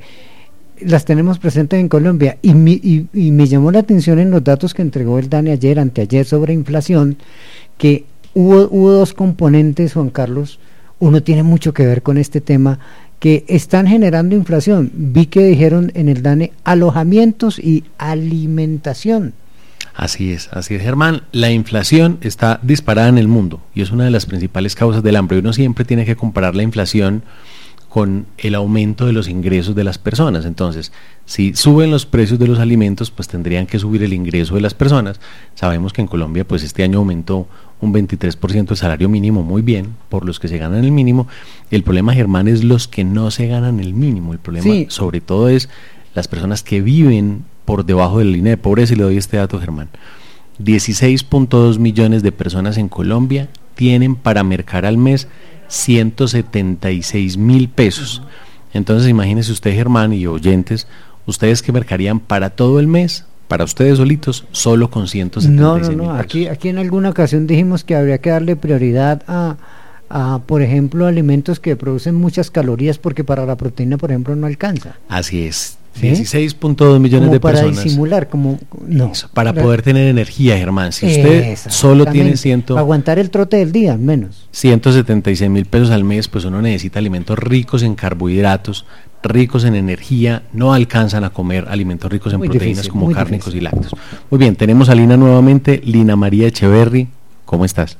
las tenemos presentes en Colombia, y, mi, y, y me llamó la atención en los datos que entregó el DANE ayer, anteayer, sobre inflación, que hubo, hubo dos componentes, Juan Carlos, uno tiene mucho que ver con este tema, que están generando inflación. Vi que dijeron en el DANE alojamientos y alimentación. Así es, así es, Germán. La inflación está disparada en el mundo y es una de las principales causas del hambre. Uno siempre tiene que comparar la inflación con el aumento de los ingresos de las personas. Entonces, si suben los precios de los alimentos, pues tendrían que subir el ingreso de las personas. Sabemos que en Colombia, pues este año aumentó un veintitrés por ciento el salario mínimo, muy bien, por los que se ganan el mínimo. El problema, Germán, es los que no se ganan el mínimo. El problema, sí, sobre todo, es las personas que viven por debajo de la línea de pobreza. Y le doy este dato, Germán: dieciséis punto dos millones de personas en Colombia tienen para mercar al mes ciento setenta y seis mil pesos. Entonces imagínese usted, Germán, y oyentes, ustedes que mercarían para todo el mes, para ustedes solitos, solo con ciento setenta y seis mil no, no, no. pesos. Aquí, aquí en alguna ocasión dijimos que habría que darle prioridad a, a, por ejemplo, alimentos que producen muchas calorías, porque para la proteína, por ejemplo, no alcanza. Así es. ¿Sí? dieciséis punto dos millones como de para personas. Para disimular, como no. Eso, para poder tener energía, Germán. Si usted solo tiene ciento, aguantar el trote del día, al menos ciento setenta y seis mil pesos al mes, pues uno necesita alimentos ricos en carbohidratos, ricos en energía. No alcanzan a comer alimentos ricos en muy proteínas difícil, como cárnicos difícil. y lácteos. Muy bien, tenemos a Lina nuevamente. Lina María Echeverry, ¿cómo estás?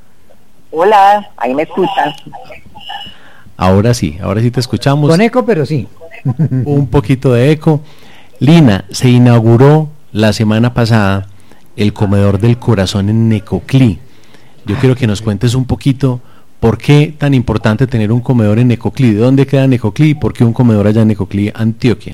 Hola, ahí me escuchan. Ahora sí, ahora sí te escuchamos. Con eco, pero sí. Un poquito de eco. Lina, se inauguró la semana pasada el comedor del corazón en Necoclí. Yo quiero que nos cuentes un poquito por qué tan importante tener un comedor en Necoclí. ¿De dónde queda Necoclí y por qué un comedor allá en Necoclí, Antioquia?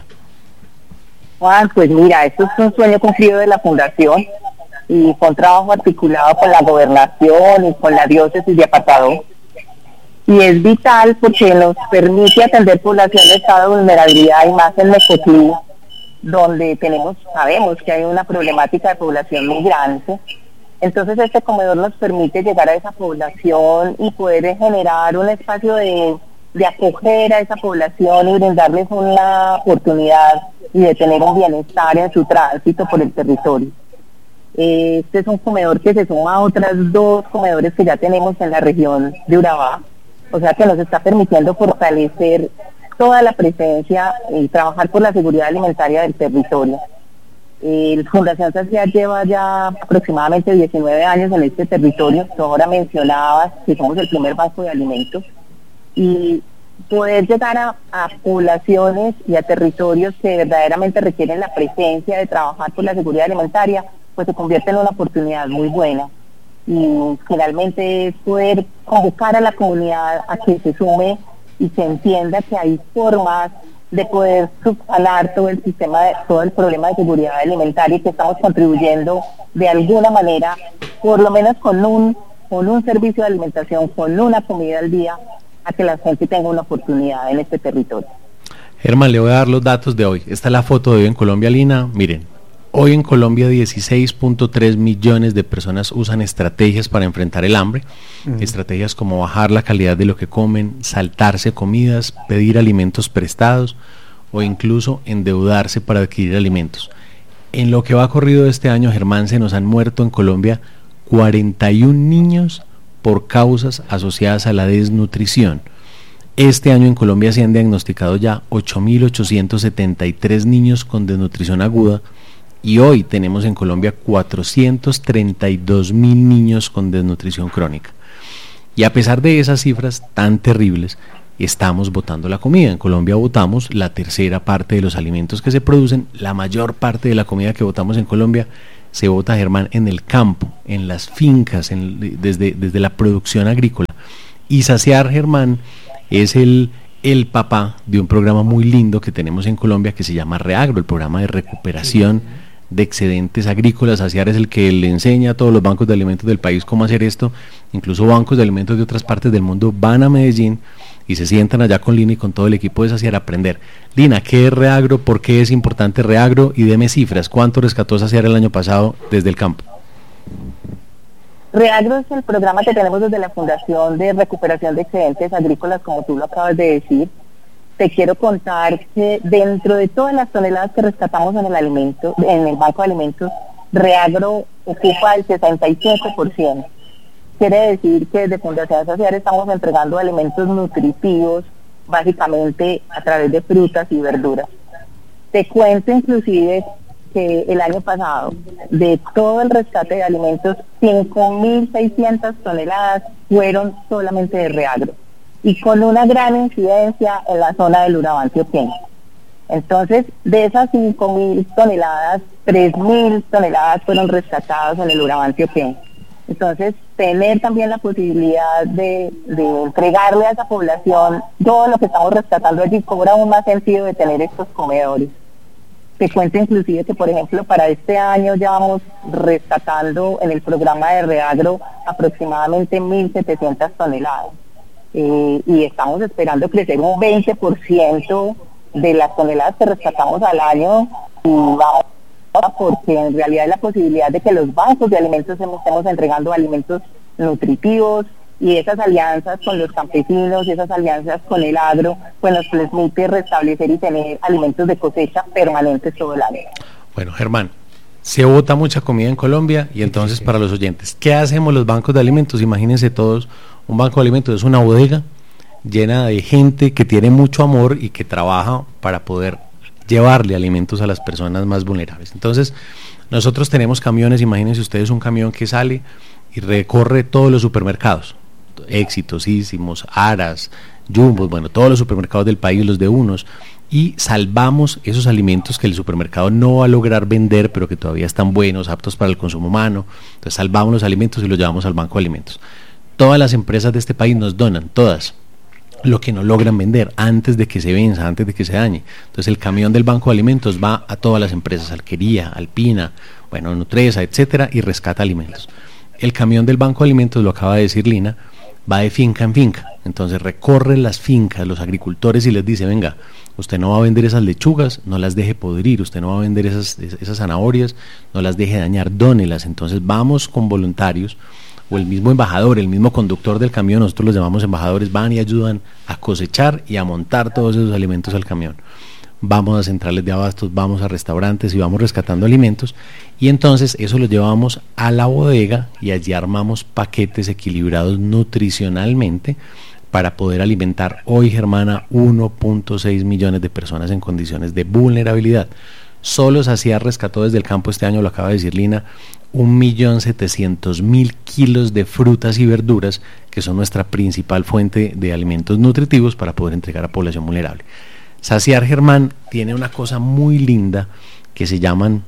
Juan, pues mira, esto es un sueño cumplido de la Fundación y fue un trabajo articulado con la gobernación y con la diócesis de Apartadó. Y es vital porque nos permite atender población de estado de vulnerabilidad, y más en Necoclí, donde tenemos, sabemos que hay una problemática de población migrante. Entonces este comedor nos permite llegar a esa población y poder generar un espacio de, de acoger a esa población y brindarles una oportunidad y de tener un bienestar en su tránsito por el territorio. Este es un comedor que se suma a otras dos comedores que ya tenemos en la región de Urabá. O sea que nos está permitiendo fortalecer toda la presencia y trabajar por la seguridad alimentaria del territorio. Eh, Fundación Saciar lleva ya aproximadamente diecinueve años en este territorio. Tú ahora mencionabas que somos el primer banco de alimentos, y poder llegar a, a poblaciones y a territorios que verdaderamente requieren la presencia de trabajar por la seguridad alimentaria, pues se convierte en una oportunidad muy buena. Y finalmente es poder convocar a la comunidad a que se sume y se entienda que hay formas de poder subsanar todo el sistema, de, todo el problema de seguridad alimentaria, y que estamos contribuyendo de alguna manera, por lo menos con un, con un servicio de alimentación, con una comida al día, a que la gente tenga una oportunidad en este territorio. Germán, le voy a dar los datos de hoy. Esta es la foto de hoy en Colombia, Lina. Miren, hoy en Colombia dieciséis punto tres millones de personas usan estrategias para enfrentar el hambre. Uh-huh. Estrategias como bajar la calidad de lo que comen, saltarse comidas, pedir alimentos prestados o incluso endeudarse para adquirir alimentos. En lo que va corrido este año, Germán, se nos han muerto en Colombia cuarenta y un niños por causas asociadas a la desnutrición. Este año en Colombia se han diagnosticado ya ocho mil ochocientos setenta y tres niños con desnutrición aguda, y hoy tenemos en Colombia cuatrocientos treinta y dos mil niños con desnutrición crónica. Y a pesar de esas cifras tan terribles, estamos botando la comida. En Colombia botamos la tercera parte de los alimentos que se producen. La mayor parte de la comida que botamos en Colombia se bota, Germán, en el campo, en las fincas, en, desde, desde la producción agrícola. Y Saciar, Germán, es el, el papá de un programa muy lindo que tenemos en Colombia que se llama Reagro, el programa de recuperación de excedentes agrícolas. Saciar es el que le enseña a todos los bancos de alimentos del país cómo hacer esto. Incluso bancos de alimentos de otras partes del mundo van a Medellín y se sientan allá con Lina y con todo el equipo de Saciar a aprender. Lina, ¿qué es Reagro? ¿Por qué es importante Reagro? Y deme cifras, ¿cuánto rescató Saciar el año pasado desde el campo? Reagro es el programa que tenemos desde la Fundación de Recuperación de Excedentes Agrícolas, como tú lo acabas de decir. Te quiero contar que dentro de todas las toneladas que rescatamos en el alimento, en el Banco de Alimentos, Reagro ocupa el sesenta y cinco por ciento. Quiere decir que desde Fundación Saciar estamos entregando alimentos nutritivos, básicamente a través de frutas y verduras. Te cuento inclusive que el año pasado, de todo el rescate de alimentos, cinco mil seiscientas toneladas fueron solamente de Reagro, y con una gran incidencia en la zona del Urabá antioqueño. Entonces, de esas cinco mil toneladas, tres mil toneladas fueron rescatadas en el Urabá antioqueño. Entonces, tener también la posibilidad de, de entregarle a esa población todo lo que estamos rescatando allí cobra aún más sentido de tener estos comedores. Te cuento inclusive que, por ejemplo, para este año ya vamos rescatando en el programa de Reagro aproximadamente mil setecientas toneladas. Eh, y estamos esperando crecer un veinte por ciento de las toneladas que rescatamos al año, y vamos porque en realidad hay la posibilidad de que los bancos de alimentos estemos entregando alimentos nutritivos, y esas alianzas con los campesinos, esas alianzas con el agro, pues nos permite restablecer y tener alimentos de cosecha permanentes todo el año. Bueno, Germán, se bota mucha comida en Colombia, y entonces, para los oyentes, ¿qué hacemos los bancos de alimentos? Imagínense todos, un banco de alimentos es una bodega llena de gente que tiene mucho amor y que trabaja para poder llevarle alimentos a las personas más vulnerables. Entonces, nosotros tenemos camiones. Imagínense ustedes un camión que sale y recorre todos los supermercados, exitosísimos, Aras, Jumbos, bueno, todos los supermercados del país, los de unos, y salvamos esos alimentos que el supermercado no va a lograr vender, pero que todavía están buenos, aptos para el consumo humano. Entonces salvamos los alimentos y los llevamos al Banco de Alimentos. Todas las empresas de este país nos donan, todas, lo que no logran vender antes de que se venza, antes de que se dañe. Entonces el camión del Banco de Alimentos va a todas las empresas, Alquería, Alpina, bueno, Nutresa, etcétera, y rescata alimentos. El camión del Banco de Alimentos, lo acaba de decir Lina, va de finca en finca. Entonces recorre las fincas, los agricultores, y les dice: venga, usted no va a vender esas lechugas, no las deje podrir, usted no va a vender esas, esas zanahorias, no las deje dañar, dónelas. Entonces vamos con voluntarios, o el mismo embajador, el mismo conductor del camión, nosotros los llamamos embajadores, van y ayudan a cosechar y a montar todos esos alimentos al camión. Vamos a centrales de abastos, vamos a restaurantes y vamos rescatando alimentos, y entonces eso lo llevamos a la bodega y allí armamos paquetes equilibrados nutricionalmente para poder alimentar hoy, Germana, uno punto seis millones de personas en condiciones de vulnerabilidad. Solo Saciar rescató desde el campo este año, lo acaba de decir Lina, un millón setecientos mil kilos de frutas y verduras, que son nuestra principal fuente de alimentos nutritivos para poder entregar a población vulnerable. Saciar, Germán, tiene una cosa muy linda que se llaman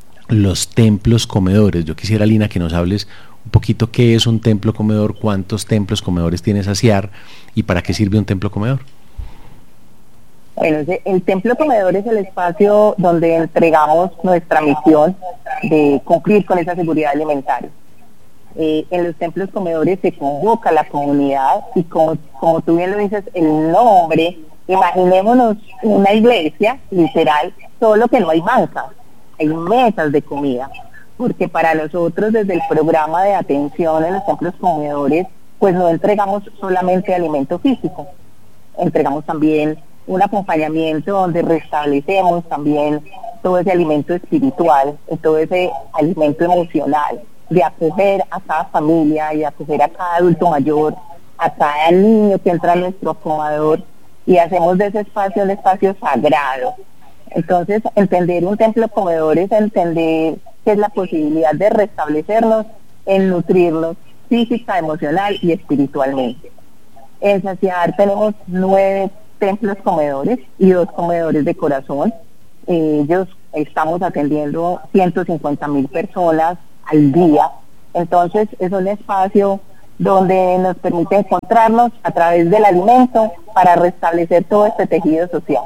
los templos comedores. Yo quisiera, Lina, que nos hables un poquito qué es un templo comedor, cuántos templos comedores tiene Saciar y para qué sirve un templo comedor. Bueno, el Templo Comedor es el espacio donde entregamos nuestra misión de cumplir con esa seguridad alimentaria. Eh, en los templos comedores se convoca a la comunidad y como, como tú bien lo dices, el nombre, imaginémonos una iglesia, literal, solo que no hay bancas, hay mesas de comida, porque para nosotros desde el programa de atención en los templos comedores, pues no entregamos solamente alimento físico, entregamos también un acompañamiento donde restablecemos también todo ese alimento espiritual, todo ese alimento emocional, de acoger a cada familia y acoger a cada adulto mayor, a cada niño que entra a nuestro comedor, y hacemos de ese espacio un espacio sagrado. Entonces, entender un templo comedor es entender que es la posibilidad de restablecernos, en nutrirnos física, emocional y espiritualmente. En Saciar tenemos nueve templos comedores y dos comedores de corazón. Ellos estamos atendiendo ciento cincuenta mil personas al día. Entonces es un espacio donde nos permite encontrarnos a través del alimento para restablecer todo este tejido social.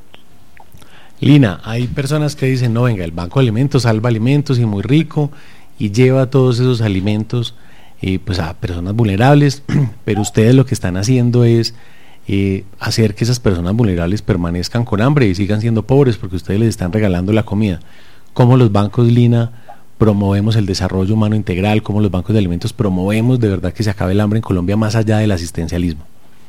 Lina, hay personas que dicen, no, venga, el Banco de Alimentos salva alimentos y muy rico y lleva todos esos alimentos eh, pues a personas vulnerables, pero ustedes lo que están haciendo es eh, hacer que esas personas vulnerables permanezcan con hambre y sigan siendo pobres porque ustedes les están regalando la comida. ¿Cómo los bancos, Lina, promovemos el desarrollo humano integral? ¿Cómo los bancos de alimentos promovemos de verdad que se acabe el hambre en Colombia más allá del asistencialismo?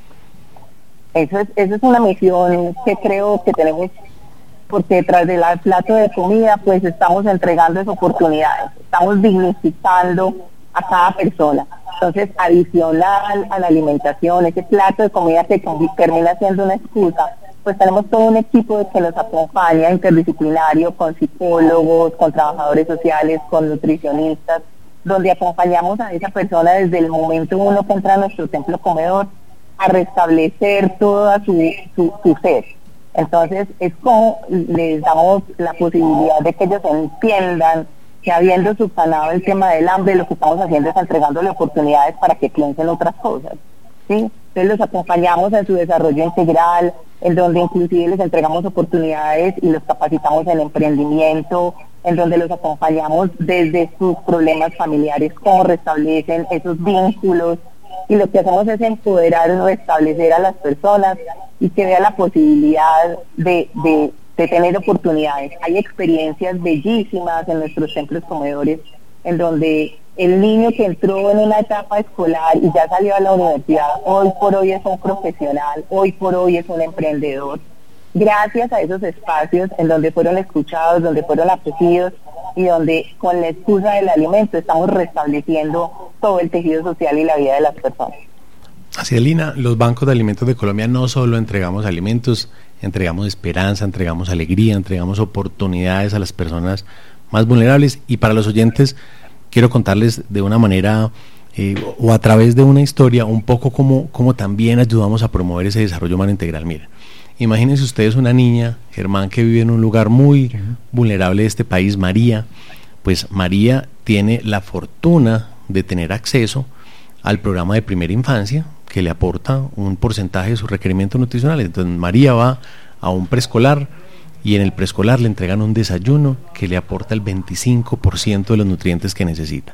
Eso es, eso es una misión que creo que tenemos, porque detrás del plato de comida pues estamos entregando esas oportunidades, estamos dignificando a cada persona. Entonces, adicional a la alimentación, ese plato de comida que termina siendo una excusa, pues tenemos todo un equipo que nos acompaña, interdisciplinario, con psicólogos, con trabajadores sociales, con nutricionistas, donde acompañamos a esa persona desde el momento uno que entra a nuestro templo comedor a restablecer toda su, su, su ser. Entonces es como les damos la posibilidad de que ellos entiendan que habiendo subsanado el tema del hambre, lo que estamos haciendo es entregándole oportunidades para que piensen otras cosas, ¿sí? Entonces los acompañamos en su desarrollo integral, en donde inclusive les entregamos oportunidades y los capacitamos en emprendimiento, en donde los acompañamos desde sus problemas familiares, cómo restablecen esos vínculos, y lo que hacemos es empoderar o establecer a las personas y que vean la posibilidad de, de, de tener oportunidades. Hay experiencias bellísimas en nuestros templos comedores, en donde el niño que entró en una etapa escolar y ya salió a la universidad, hoy por hoy es un profesional, hoy por hoy es un emprendedor, gracias a esos espacios en donde fueron escuchados, donde fueron acogidos y donde con la excusa del alimento estamos restableciendo todo el tejido social y la vida de las personas. Así es, Lina, los bancos de alimentos de Colombia no solo entregamos alimentos, entregamos esperanza, entregamos alegría, entregamos oportunidades a las personas más vulnerables. Y para los oyentes quiero contarles de una manera eh, o a través de una historia un poco cómo, cómo también ayudamos a promover ese desarrollo humano integral. Mira, imagínense ustedes una niña, Germán, que vive en un lugar muy vulnerable de este país, María. Pues María tiene la fortuna de tener acceso al programa de primera infancia que le aporta un porcentaje de sus requerimientos nutricionales. Entonces María va a un preescolar y en el preescolar le entregan un desayuno que le aporta el veinticinco por ciento de los nutrientes que necesita.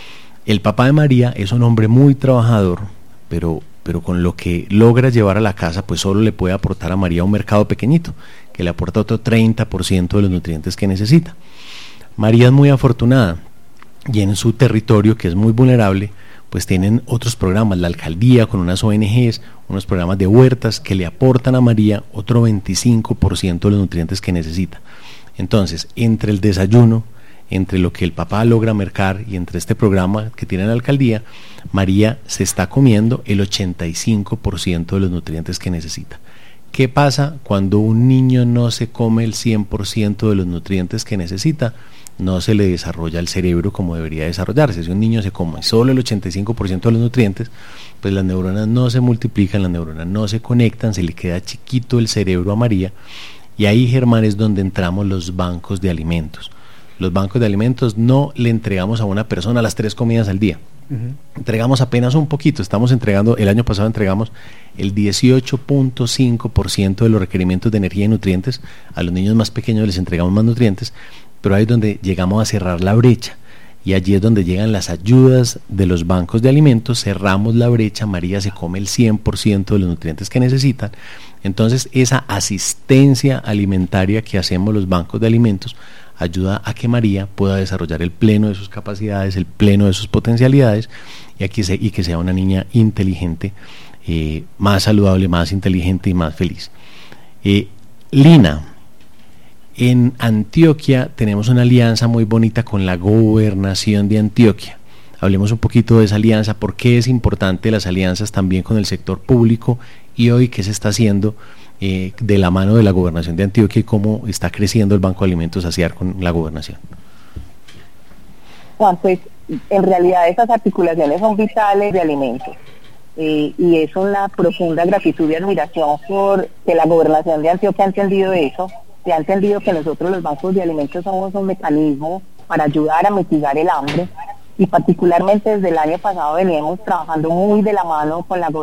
El papá de María es un hombre muy trabajador, pero, pero con lo que logra llevar a la casa, pues solo le puede aportar a María un mercado pequeñito, que le aporta otro treinta por ciento de los nutrientes que necesita. María es muy afortunada y en su territorio, que es muy vulnerable, pues tienen otros programas, la alcaldía con unas O N Ges, unos programas de huertas que le aportan a María otro veinticinco por ciento de los nutrientes que necesita. Entonces, entre el desayuno, entre lo que el papá logra mercar y entre este programa que tiene la alcaldía, María se está comiendo el ochenta y cinco por ciento de los nutrientes que necesita. ¿Qué pasa cuando un niño no se come el cien por ciento de los nutrientes que necesita? No se le desarrolla el cerebro como debería desarrollarse. Si un niño se come solo el ochenta y cinco por ciento de los nutrientes, pues las neuronas no se multiplican, las neuronas no se conectan, se le queda chiquito el cerebro a María, y ahí, Germán, es donde entramos los bancos de alimentos. los bancos de alimentos no le entregamos a una persona las tres comidas al día. Uh-huh. Entregamos apenas un poquito, estamos entregando, el año pasado entregamos el dieciocho punto cinco por ciento de los requerimientos de energía y nutrientes. A los niños más pequeños les entregamos más nutrientes, pero ahí es donde llegamos a cerrar la brecha, y allí es donde llegan las ayudas de los bancos de alimentos. Cerramos la brecha, María se come el cien por ciento de los nutrientes que necesitan. Entonces esa asistencia alimentaria que hacemos los bancos de alimentos ayuda a que María pueda desarrollar el pleno de sus capacidades, el pleno de sus potencialidades, y, aquí se, y que sea una niña inteligente, eh, más saludable, más inteligente y más feliz. Eh, Lina, en Antioquia tenemos una alianza muy bonita con la gobernación de Antioquia. Hablemos un poquito de esa alianza, por qué es importante las alianzas también con el sector público, y hoy qué se está haciendo eh, de la mano de la gobernación de Antioquia y cómo está creciendo el Banco de Alimentos ASEAR con la gobernación. Juan, pues en realidad esas articulaciones son vitales de alimentos. Eh, y es una profunda gratitud y admiración por que la gobernación de Antioquia ha entendido eso, se ha entendido que nosotros los bancos de alimentos somos un mecanismo para ayudar a mitigar el hambre, y particularmente desde el año pasado veníamos trabajando muy de la mano con la gobernación